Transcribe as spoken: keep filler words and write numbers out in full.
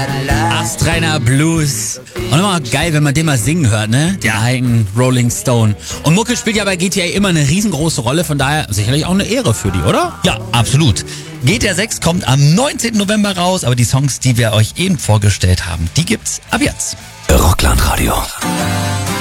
Astreiner Blues. Und immer geil, wenn man den mal singen hört, ne? Den alten Rolling Stone. Und Mucke spielt ja bei G T A immer eine riesengroße Rolle, von daher sicherlich auch eine Ehre für die, oder? Ja, absolut. G T A sechs kommt am neunzehnten November raus, aber die Songs, die wir euch eben vorgestellt haben, die gibt's ab jetzt. Rockland Radio.